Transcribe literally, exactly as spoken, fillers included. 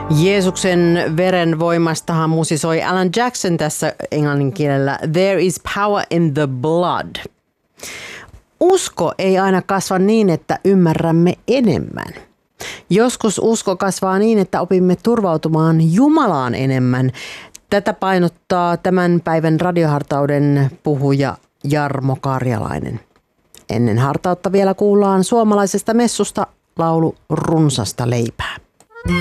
Jeesuksen veren voimastahan musisoi Alan Jackson tässä englannin kielellä. There is power in the blood. Usko ei aina kasva niin, että ymmärrämme enemmän. Joskus usko kasvaa niin, että opimme turvautumaan Jumalaan enemmän. Tätä painottaa tämän päivän radiohartauden puhuja Jarmo Karjalainen. Ennen hartautta vielä kuullaan suomalaisesta messusta laulu Runsasta leipää.